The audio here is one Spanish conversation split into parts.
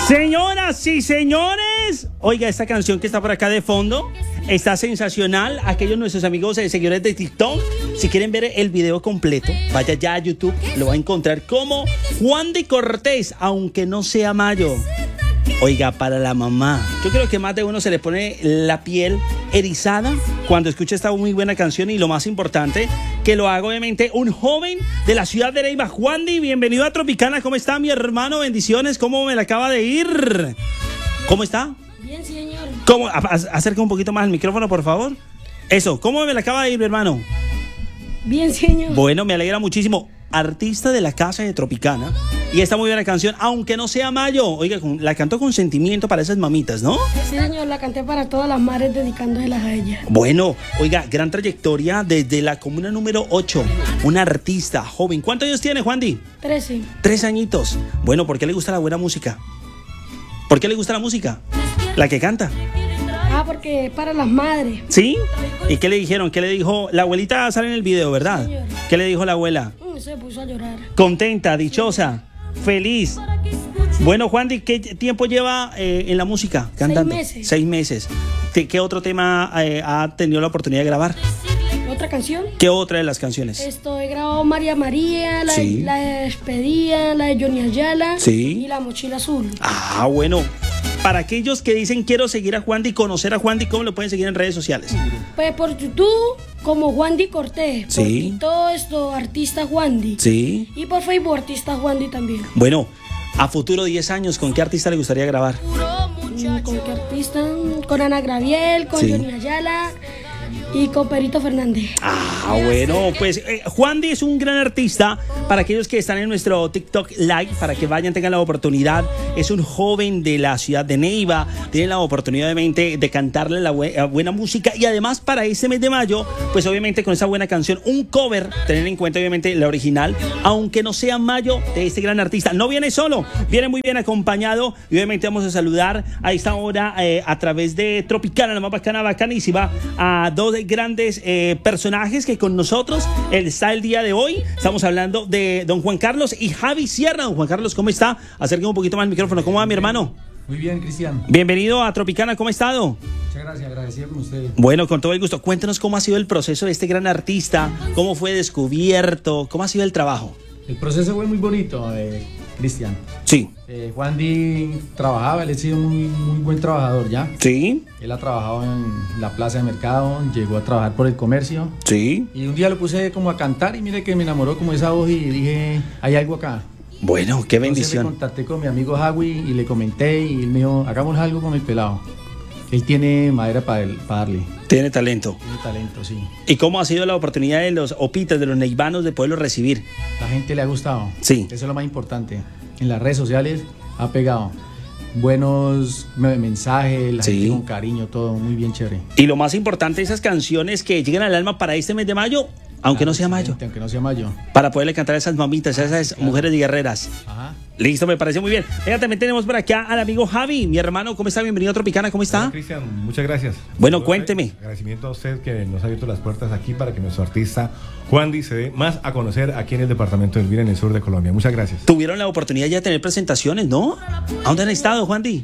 Señoras y señores, oiga, esta canción que está por acá de fondo está sensacional. Aquellos nuestros amigos seguidores de TikTok, si quieren ver el video completo, vaya ya a YouTube, lo va a encontrar como Juandi Cortés, aunque no sea mayo. Oiga, para la mamá, yo creo que más de uno se le pone la piel erizada cuando escucha esta muy buena canción, y lo más importante, que lo haga obviamente un joven de la ciudad de Neiva. Juandi, bienvenido a Tropicana. ¿Cómo está, mi hermano? Bendiciones. ¿Cómo me la acaba de ir? ¿Cómo está? Bien, señor. ¿Cómo? Acerca un poquito más el micrófono, por favor. Eso, ¿cómo me la acaba de ir, mi hermano? Bien, señor. Bueno, me alegra muchísimo. Artista de la casa de Tropicana. Y esta muy buena canción, aunque no sea mayo. Oiga, la cantó con sentimiento para esas mamitas, ¿no? Sí, señor, la canté para todas las madres dedicándoselas a ella. Bueno, oiga, gran trayectoria desde la comuna número 8. Un artista joven. ¿Cuántos años tiene, Juandi? 13. 3 añitos. Bueno, ¿por qué le gusta la buena música? ¿Por qué le gusta la música? La que canta. Ah, porque es para las madres. ¿Sí? ¿Y qué le dijeron? ¿Qué le dijo? La abuelita sale en el video, ¿verdad? Sí, señor. ¿Qué le dijo la abuela? Se puso a llorar. Contenta, dichosa, feliz. Bueno, Juandi, ¿qué tiempo lleva en la música cantando? 6 meses. 6 meses. ¿Qué otro tema ha tenido la oportunidad de grabar? ¿Otra canción? ¿Qué otra de las canciones? He grabado María María, Sí. la de Despedida, la de Johnny Ayala. Sí. Y la Mochila Azul. Ah, bueno. Para aquellos que dicen quiero seguir a Juandi y conocer a Juandi, ¿cómo lo pueden seguir en redes sociales? Pues por YouTube, como Juandi Cortés. Sí. Por todo esto, artista Juandi. Sí. Y por Facebook, artista Juandi también. Bueno, a futuro 10 años, ¿con qué artista le gustaría grabar? ¿Con qué artista? Con Ana Graviel, con Sí. Johnny Ayala y con Perito Fernández. Ah, bueno, pues Juandi es un gran artista. Para aquellos que están en nuestro TikTok Live, para que vayan, tengan la oportunidad. Es un joven de la ciudad de Neiva. Tiene la oportunidad, obviamente, de cantarle la buena música. Y además, para este mes de mayo, pues obviamente con esa buena canción, un cover, tener en cuenta, obviamente, la original, aunque no sea mayo, de este gran artista. No viene solo, viene muy bien acompañado. Y obviamente vamos a saludar a esta hora a través de Tropicana, la más bacana, bacanísima, a dos grandes personajes que con nosotros está el día de hoy. Estamos hablando de don Juan Carlos y Javi Sierra. Don Juan Carlos, ¿cómo está? Acérqueme un poquito más el micrófono. ¿Cómo va, mi hermano? Muy bien, Cristian. Bienvenido a Tropicana, ¿cómo ha estado? Muchas gracias, agradecido con usted. Bueno, con todo el gusto. Cuéntanos cómo ha sido el proceso de este gran artista, cómo fue descubierto, cómo ha sido el trabajo. El proceso fue muy bonito, Cristian. Sí. Juandi trabajaba, él ha sido muy buen trabajador ya. Sí. Él ha trabajado en la plaza de mercado, llegó a trabajar por el comercio. Sí. Y un día lo puse como a cantar y mire que me enamoró como esa voz y dije, hay algo acá. Bueno, qué bendición. Entonces me contacté con mi amigo Javi y le comenté y él me dijo, hagamos algo con el pelado. Él tiene madera para darle. Tiene talento. Tiene talento, sí. ¿Y cómo ha sido la oportunidad de los opitas, de los neivanos, de poderlo recibir? La gente le ha gustado. Sí. Eso es lo más importante. En las redes sociales ha pegado buenos mensajes, la Sí. gente con cariño, todo muy bien chévere. Y lo más importante, esas canciones que llegan al alma para este mes de mayo, aunque no sea mayo, Aunque no sea mayo. para poderle cantar a esas mamitas, a esas claro. mujeres guerreras. Ajá. Listo, me parece muy bien. Venga, también tenemos por acá al amigo Javi, mi hermano. ¿Cómo está? Bienvenido a Tropicana, ¿cómo está? Hola, Cristian, muchas gracias. Bueno, cuénteme. Agradecimiento a usted que nos ha abierto las puertas aquí para que nuestro artista Juandi se dé más a conocer aquí en el departamento del Huila, en el sur de Colombia. Muchas gracias. Tuvieron la oportunidad ya de tener presentaciones, ¿no? ¿A dónde han estado, Juandi?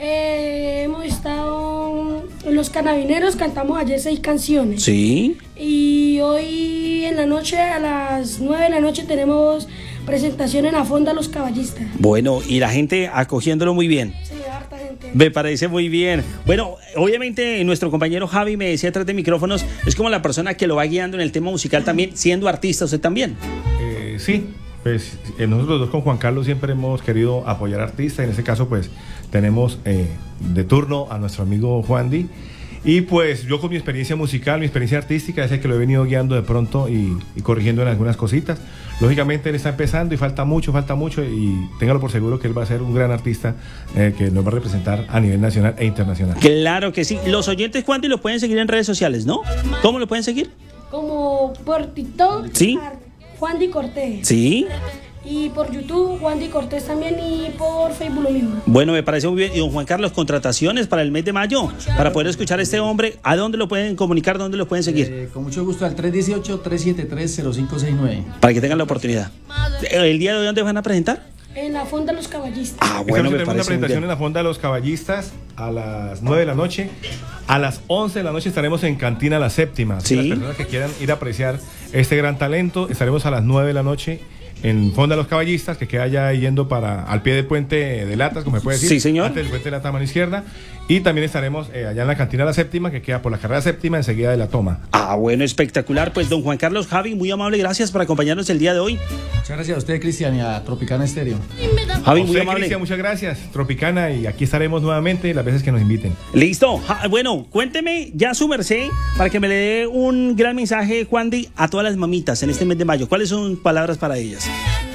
Hemos estado en Los Canabineros, cantamos ayer 6 canciones. Sí. Y hoy en la noche, a las 9 de la noche, tenemos presentación en la Fonda Los Caballistas. Bueno, y la gente acogiéndolo muy bien. Sí, harta gente. Me parece muy bien. Bueno, obviamente nuestro compañero Javi me decía detrás de micrófonos, es como la persona que lo va guiando en el tema musical también, siendo artista usted también. Sí, pues nosotros dos con Juan Carlos siempre hemos querido apoyar artistas. En este caso, pues tenemos de turno a nuestro amigo Juandi. Y pues yo con mi experiencia musical, mi experiencia artística, es el que lo he venido guiando de pronto y corrigiendo en algunas cositas. Lógicamente él está empezando y falta mucho y téngalo por seguro que él va a ser un gran artista que nos va a representar a nivel nacional e internacional. Claro que sí. Los oyentes, Juandi, lo pueden seguir en redes sociales, ¿no? ¿Cómo lo pueden seguir? Como por TikTok, Sí. Juandi Cortés. Sí. Y por YouTube, Juandi Cortés también, y por Facebook lo mismo. Bueno, me parece muy bien. Y don Juan Carlos, contrataciones para el mes de mayo, para poder escuchar a este hombre, ¿a dónde lo pueden comunicar, dónde lo pueden seguir? Con mucho gusto al 318-373-0569. Para que tengan la oportunidad. ¿El día de hoy dónde van a presentar? En la Fonda Los Caballistas. Ah, Esta bueno, noche me tenemos una parece muy presentación bien. en la Fonda de los Caballistas a las 9 de la noche. A las 11 de la noche estaremos en Cantina La Séptima. Así que Sí. las personas que quieran ir a apreciar este gran talento, estaremos a las 9 de la noche en Fonda de los Caballistas, que queda ya yendo al pie del puente de Latas, como se puede decir. Sí, señor. Antes del puente de Latas a mano izquierda. Y también estaremos allá en la Cantina La Séptima, que queda por la carrera séptima, enseguida de la Toma. Ah, bueno, espectacular. Pues don Juan Carlos, Javi, muy amable, gracias por acompañarnos el día de hoy. Muchas gracias a usted, Cristian, y a Tropicana Estéreo. Javi, A muy usted, amable. Cristian, muchas gracias. Tropicana, y aquí estaremos nuevamente las veces que nos inviten. Listo. Bueno, cuénteme ya su merced para que me le dé un gran mensaje, Juan Di, a todas las mamitas en este mes de mayo. ¿Cuáles son palabras para ellas?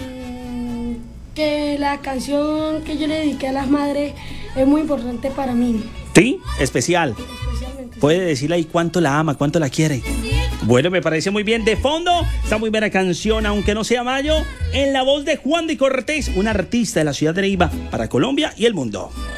Que la canción que yo le dediqué a las madres es muy importante para mí. Sí, especial. Especialmente. Puede decirle ahí cuánto la ama, cuánto la quiere. Bueno, me parece muy bien. De fondo, está muy buena canción, aunque no sea mayo, en la voz de Juan Di Cortés, un artista de la ciudad de Neiva para Colombia y el mundo.